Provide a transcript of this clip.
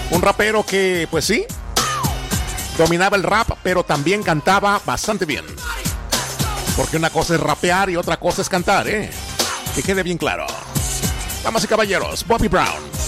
Un rapero que, pues sí, dominaba el rap, pero también cantaba bastante bien. Porque una cosa es rapear y otra cosa es cantar, ¿eh? Que quede bien claro. Damas y caballeros, Bobby Brown.